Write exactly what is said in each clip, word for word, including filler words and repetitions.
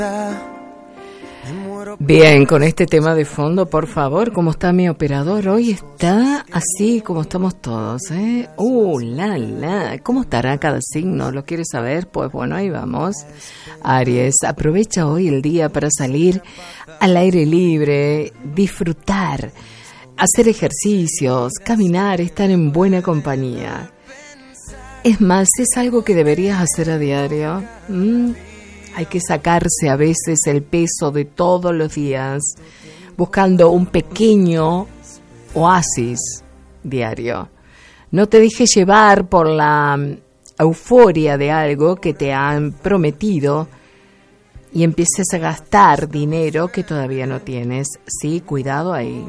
Bien, con este tema de fondo, por favor, ¿cómo está mi operador? Hoy está así como estamos todos, ¿eh? ¡Uh, la, la! ¿Cómo estará cada signo? ¿Lo quieres saber? Pues bueno, ahí vamos. Aries, aprovecha hoy el día para salir al aire libre, disfrutar, hacer ejercicios, caminar, estar en buena compañía. Es más, es algo que deberías hacer a diario. ¿Mm? Hay que sacarse a veces el peso de todos los días, buscando un pequeño oasis diario. No te dejes llevar por la euforia de algo que te han prometido y empieces a gastar dinero que todavía no tienes. Sí, cuidado ahí.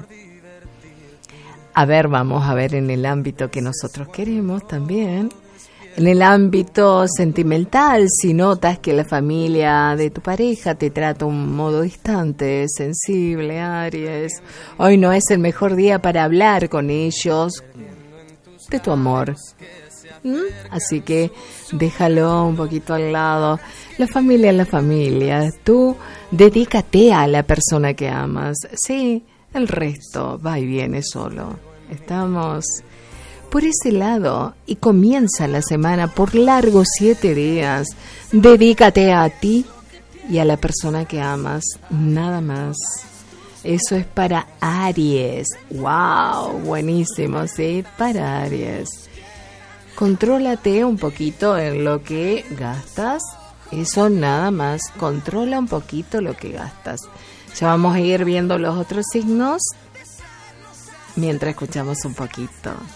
A ver, vamos a ver en el ámbito que nosotros queremos también. En el ámbito sentimental, si notas que la familia de tu pareja te trata de un modo distante, sensible, Aries, hoy no es el mejor día para hablar con ellos de tu amor. ¿Mm? Así que déjalo un poquito al lado. La familia es la familia. Tú dedícate a la persona que amas. Sí, el resto va y viene solo. Estamos por ese lado y comienza la semana por largos siete días. Dedícate a ti y a la persona que amas, nada más. Eso es para Aries. ¡Wow! Buenísimo, sí, para Aries. Contrólate un poquito en lo que gastas. Eso nada más. Controla un poquito lo que gastas. Ya vamos a ir viendo los otros signos mientras escuchamos un poquito.